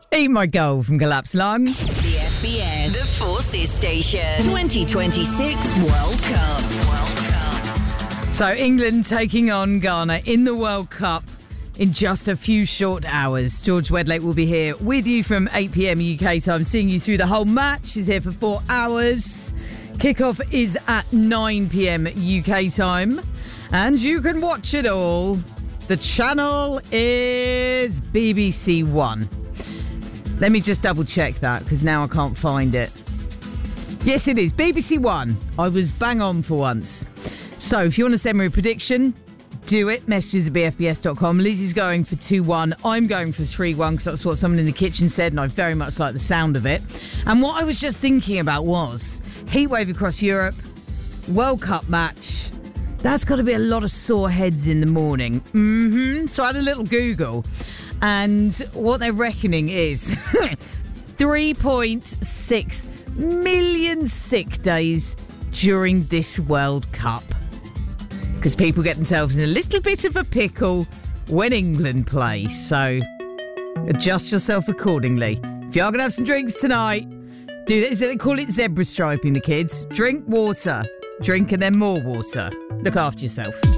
Eat My Goal from Collapse Lung. The FBS, the Forces Station, 2026 World Cup. So England taking on Ghana in the World Cup in just a few short hours. George Wedlake will be here with you from 8 p.m. UK time, seeing you through the whole match. He's here for 4 hours. Kickoff is at 9 p.m. UK time. And you can watch it all. The channel is BBC One. Let me just double check that, because now I can't find it. Yes, it is BBC One. I was bang on for once. So if you want to send me a prediction, do it. Messages at bfbs.com. Lizzie's going for 2-1. I'm going for 3-1 because that's what someone in the kitchen said, and I very much like the sound of it. And what I was just thinking about was heatwave across Europe, World Cup match. That's got to be a lot of sore heads in the morning. So I had a little Google, and what they're reckoning is 3.6 million sick days during this World Cup. Because people get themselves in a little bit of a pickle when England play. So adjust yourself accordingly. If you are going to have some drinks tonight, do that. They call it zebra striping, the kids. Drink water. Drink and then more water. Look after yourself.